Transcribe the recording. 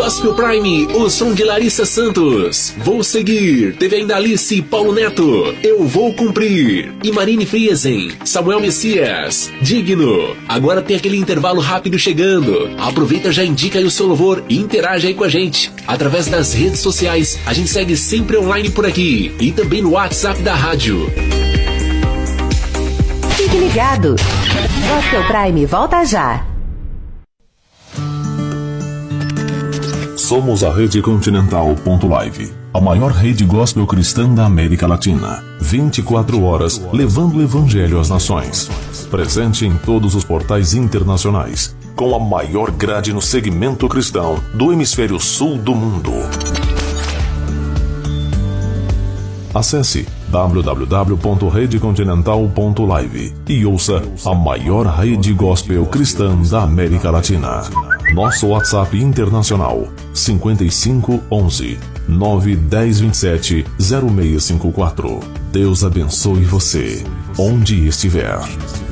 Gospel Prime, o som de Larissa Santos. Vou seguir, teve ainda Alice e Paulo Neto. Eu vou cumprir. E Marine Friesen, Samuel Messias, Digno. Agora tem aquele intervalo rápido chegando. Aproveita, já indica aí o seu louvor e interage aí com a gente. Através das redes sociais, a gente segue sempre online por aqui. E também no WhatsApp da rádio. Fique ligado. Gospel Prime volta já. Somos a Rede Continental.live, a maior rede gospel cristã da América Latina. 24 horas levando o evangelho às nações. Presente em todos os portais internacionais, com a maior grade no segmento cristão do hemisfério sul do mundo. Acesse www.redecontinental.live e ouça a maior rede gospel cristã da América Latina. Nosso WhatsApp internacional 55 11 9 10 27 0654. Deus abençoe você, onde estiver.